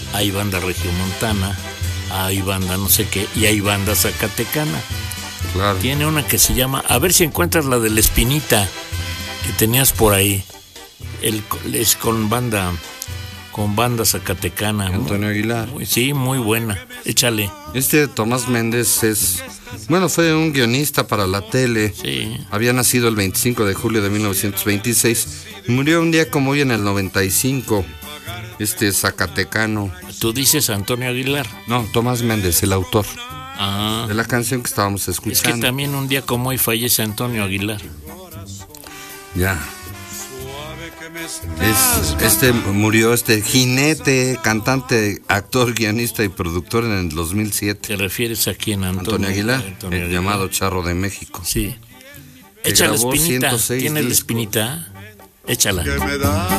hay banda regiomontana, hay banda no sé qué, y hay banda zacatecana. Claro. Tiene una que se llama, a ver si encuentras la de la Espinita que tenías por ahí. Es con banda zacatecana. Antonio Aguilar. Sí, muy buena. Échale. Tomás Méndez fue un guionista para la tele. Sí. Había nacido el 25 de julio de 1926 y murió un día como hoy en el 95. Zacatecano. ¿Tú dices Antonio Aguilar? No, Tomás Méndez, el autor de la canción que estábamos escuchando. Es que también un día como hoy fallece Antonio Aguilar. Ya. Murió jinete, cantante, actor, guionista y productor en el 2007. ¿Te refieres a quién? Antonio Aguilar, llamado Charro de México. Sí. Échale, Espinita. ¿Tienes la Espinita? Échala.